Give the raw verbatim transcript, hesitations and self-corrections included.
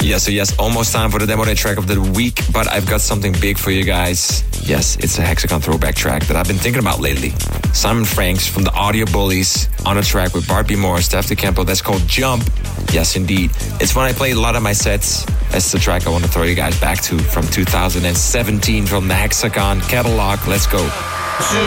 Yes, so yes, almost time for the demo day track of the week, but I've got something big for you guys. Yes, it's a Hexagon throwback track that I've been thinking about lately. Simon Franks from the Audio Bullies on a track with Bart B. Moore, Steph DeCampo. That's called Jump. Yes, indeed. It's one I play a lot of my sets. That's the track I want to throw you guys back to from two thousand seventeen from the Hexagon catalog. Let's go. Two.